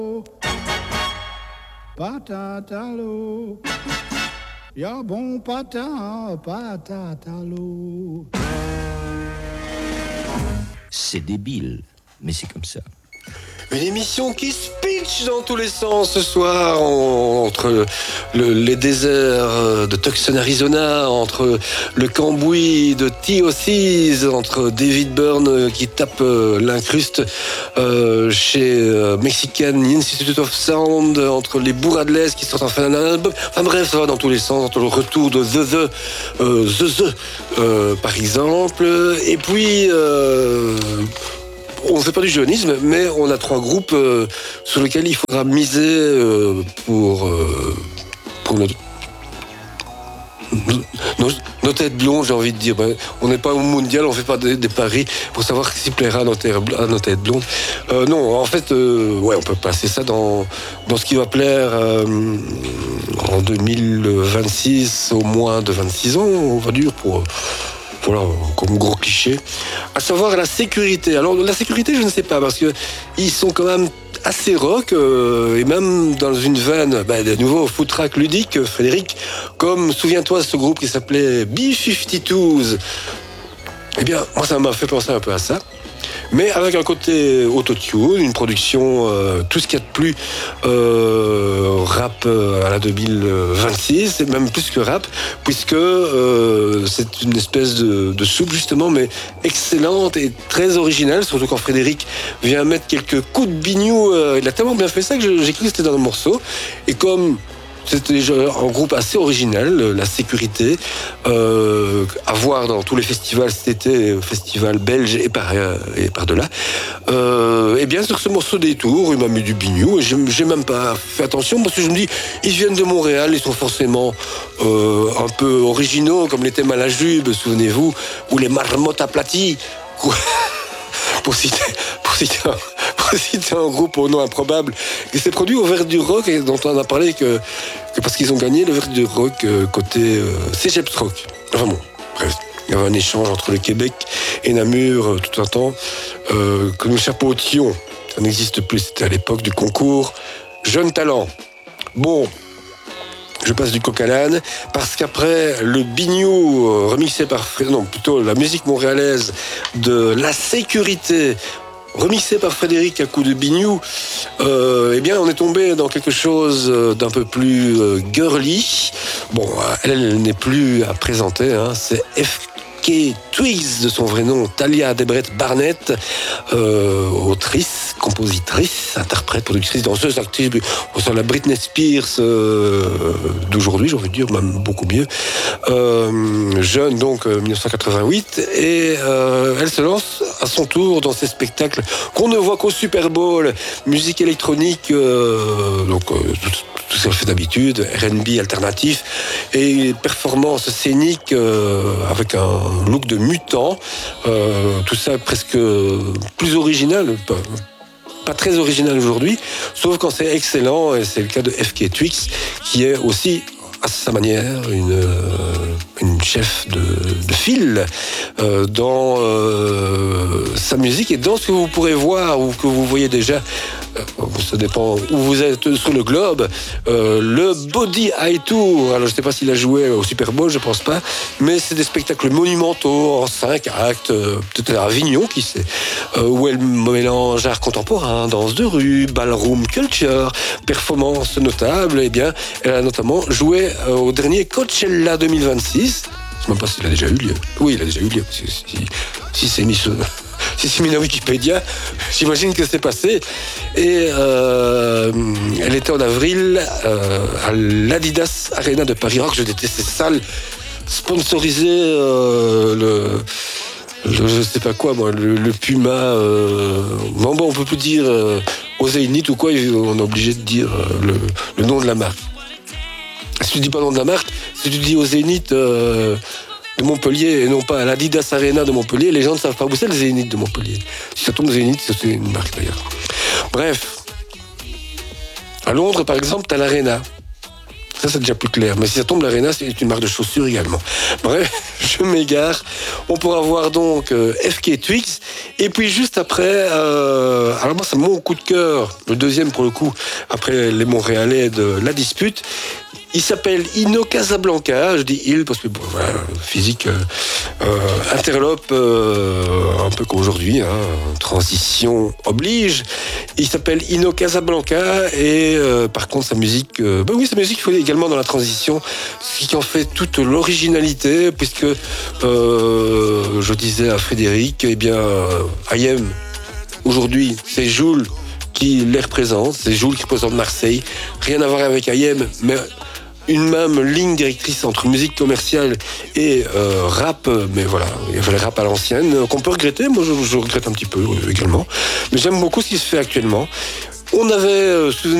Patate à l'eau, y'a bon patin, patate à l'eau. C'est débile, mais c'est comme ça. Une émission qui se pitch dans tous les sens ce soir, entre les déserts de Tucson, Arizona, entre le cambouis de T.O.C.'s, entre David Byrne qui tape l'incruste chez Mexican Institute of Sound, entre les Bourradles qui sortent en fin d'un album. Enfin bref, ça va dans tous les sens, entre le retour de The par exemple. Et puis... on ne fait pas du jeunisme, mais on a 3 groupes sur lesquels il faudra miser pour nos têtes blondes, j'ai envie de dire. On n'est pas au mondial, on ne fait pas des paris pour savoir qui plaira à nos têtes blondes. Non, en fait, on peut passer ça dans ce qui va plaire en 2026, au moins de 26 ans, on va dire, pour... Voilà, comme gros cliché. À savoir la sécurité. Alors, la sécurité, je ne sais pas, parce qu'ils sont quand même assez rock, et même dans une veine, de nouveau, food track ludique, Frédéric, comme, souviens-toi, ce groupe qui s'appelait B-52s. Eh bien, moi, ça m'a fait penser un peu à ça. Mais avec un côté autotune, une production, tout ce qu'il y a de plus rap à la 2026, c'est même plus que rap, puisque c'est une espèce de soupe justement, mais excellente et très originale, surtout quand Frédéric vient mettre quelques coups de bignou. Il a tellement bien fait ça que j'ai cru que c'était dans le morceau. Et comme... c'était déjà un groupe assez original, la sécurité, à voir dans tous les festivals cet été, festival belge et par-delà. Et bien sur ce morceau Détour, il m'a mis du bignou, et j'ai même pas fait attention, parce que je me dis, ils viennent de Montréal, ils sont forcément un peu originaux, comme les thèmes à la Jube, souvenez-vous, ou les marmottes aplaties, pour citer un groupe au nom improbable qui s'est produit au Verre du Rock et dont on a parlé que parce qu'ils ont gagné le Verre du Rock côté Cégeps Rock. Enfin bon, bref, il y avait un échange entre le Québec et Namur tout un temps que nous chapeautions. Ça n'existe plus, c'était à l'époque du concours Jeunes Talents. Bon, je passe du coq à l'âne, parce qu'après le bignou remixé par... Non, plutôt la musique montréalaise de La Sécurité, remixé par Frédéric à coup de bignou, eh bien on est tombé dans quelque chose d'un peu plus girly. Bon, elle n'est plus à présenter, hein, c'est FK Twigs de son vrai nom, Talia Debrett Barnett, autrice, compositrice, interprète, productrice, danseuse, actrice, sur la Britney Spears d'aujourd'hui, j'ai envie de dire, même beaucoup mieux. Jeune donc, 1988, et elle se lance à son tour dans ces spectacles qu'on ne voit qu'au Super Bowl, musique électronique, tout ce qu'elle fait d'habitude, R&B alternatif, et performance scénique avec un look de mutant, tout ça presque plus original, pas très original aujourd'hui, sauf quand c'est excellent, et c'est le cas de FK Twigs, qui est aussi à sa manière une chef de file dans sa musique et dans ce que vous pourrez voir ou que vous voyez déjà, ça dépend où vous êtes sur le globe, le Body High Tour. Alors je ne sais pas s'il a joué au Super Bowl, je ne pense pas, mais c'est des spectacles monumentaux en 5 actes, peut-être à Avignon, qui sait, où elle mélange art contemporain, danse de rue, ballroom culture, performance notable. Et bien, elle a notamment joué au dernier Coachella 2026. Je ne sais même pas s'il a déjà eu lieu. Oui, il a déjà eu lieu. Si c'est mis à Wikipédia, j'imagine que c'est passé. Et elle était en avril à l'Adidas Arena de Paris Rock. Je déteste ces salles sponsorisées. Je sais pas quoi, moi, le Puma. Bon, on peut plus dire au Zénith ou quoi. On est obligé de dire le nom de la marque. Si tu dis pas le nom de la marque, si tu dis au Zénith de Montpellier et non pas à l'Adidas Arena de Montpellier, les gens ne savent pas où c'est le Zénith de Montpellier. Si ça tombe Zénith, c'est une marque d'ailleurs. Bref. À Londres, par exemple, t'as l'Arena. Ça, c'est déjà plus clair. Mais si ça tombe, l'Arena, c'est une marque de chaussures également. Bref, je m'égare. On pourra voir donc FK Twigs. Et puis juste après, alors moi, c'est mon coup de cœur, le deuxième pour le coup, après les Montréalais de La Dispute. Il s'appelle Ino Casablanca. Je dis il parce que bon, voilà, physique interlope un peu comme aujourd'hui. Transition oblige. Il s'appelle Ino Casablanca et par contre sa musique, sa musique il faut également dans la transition, ce qui en fait toute l'originalité puisque je disais à Frédéric, eh bien IM aujourd'hui c'est Jul qui les représente, c'est Jul qui représente Marseille. Rien à voir avec IM, mais une même ligne directrice entre musique commerciale et rap, mais voilà, il y avait le rap à l'ancienne, qu'on peut regretter, moi je regrette un petit peu également, mais j'aime beaucoup ce qui se fait actuellement. On avait,